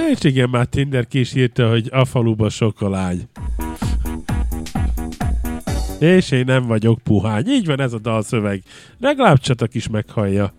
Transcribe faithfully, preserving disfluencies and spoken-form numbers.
és igen, már Tinder ki is írta, hogy a faluba sok a lány. És én nem vagyok puhány. Így van ez a dalszöveg. Legalább Csatak is meghallja.